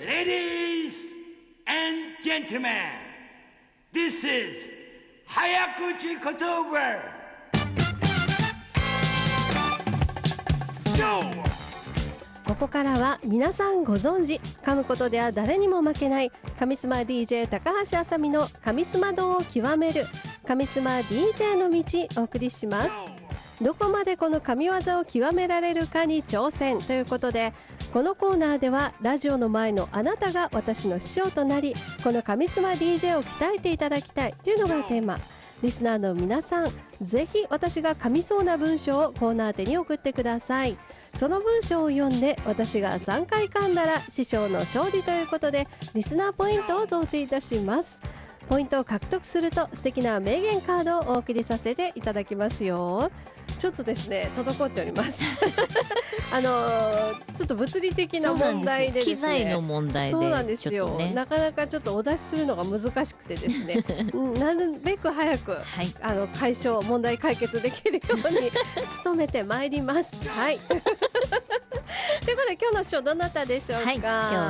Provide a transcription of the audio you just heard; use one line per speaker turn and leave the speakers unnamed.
Ladies and gentlemen, this is 早口言葉。
ここからは皆さんご存知、噛むことでは誰にも負けないカミスマ DJ 高橋あさみのカミスマ道を極めるカミスマ DJ の道をお送りします。どこまでこの神業を極められるかに挑戦ということで、このコーナーではラジオの前のあなたが私の師匠となり、このカミスマ DJ を鍛えていただきたいというのがテーマ。リスナーの皆さん、ぜひ私が噛みそうな文章をコーナー宛てに送ってください。その文章を読んで私が3回噛んだら師匠の勝利ということで、リスナーポイントを贈呈いたします。ポイントを獲得すると素敵な名言カードをお送りさせていただきますよ。ちょっとですね、滞っておりますちょっと物理的な問題でですね、
機材の問題で
そうなんですよ、
ね、
なかなかちょっとお出しするのが難しくてですねなるべく早く、解消問題解決できるように努めてまいります。はいということで今日の師匠どなたでしょうか。
今日